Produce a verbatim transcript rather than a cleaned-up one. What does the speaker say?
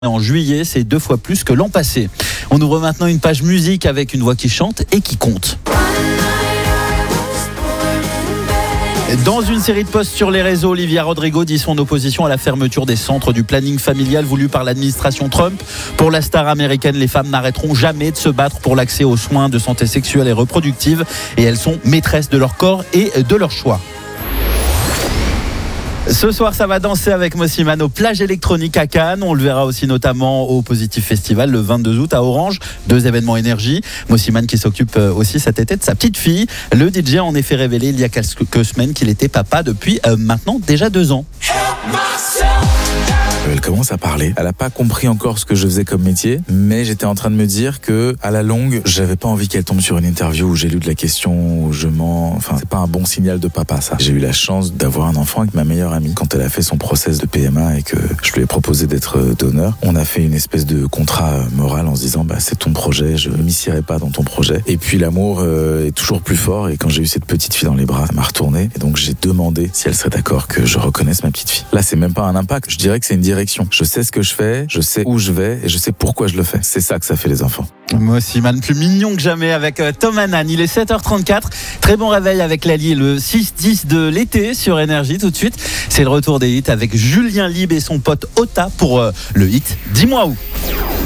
En juillet, c'est deux fois plus que l'an passé. On ouvre maintenant une page musique avec une voix qui chante et qui compte. Dans une série de posts sur les réseaux, Olivia Rodrigo dit son opposition à la fermeture des centres du planning familial voulu par l'administration Trump. Pour la star américaine, les femmes n'arrêteront jamais de se battre pour l'accès aux soins de santé sexuelle et reproductive et elles sont maîtresses de leur corps et de leur choix. Ce soir, ça va danser avec Mosiman aux plages électroniques à Cannes. On le verra aussi notamment au Positif Festival le vingt-deux août à Orange. Deux événements énergie. Mosiman qui s'occupe aussi cet été de sa petite fille. Le D J a en effet révélé il y a quelques semaines qu'il était papa depuis euh, maintenant déjà deux ans. Elle commence à parler. Elle n'a pas compris encore ce que je faisais comme métier, mais j'étais en train de me dire que, à la longue, j'avais pas envie qu'elle tombe sur une interview où j'ai lu de la question, où je mens. Enfin, c'est pas un bon signal de papa, ça. J'ai eu la chance d'avoir un enfant avec ma meilleure amie. Quand elle a fait son process de P M A et que je lui ai proposé d'être donneur, on a fait une espèce de contrat moral en se disant, bah, c'est ton projet, je ne m'initierai pas dans ton projet. Et puis l'amour euh, est toujours plus fort. Et quand j'ai eu cette petite fille dans les bras, ça m'a retourné. Et donc j'ai demandé si elle serait d'accord que je reconnaisse ma petite fille. Là, c'est même pas un impact. Je dirais que c'est une direction. Je sais ce que je fais, je sais où je vais et je sais pourquoi je le fais. C'est ça que ça fait les enfants. Mosiman plus mignon que jamais avec euh, Tom Hanan. Il est sept heures trente-quatre. Très bon réveil avec Lali, le six dix de l'été sur Énergie. Tout de suite, c'est le retour des hits avec Julien Lieb et son pote Ota pour euh, le hit Dis-moi où.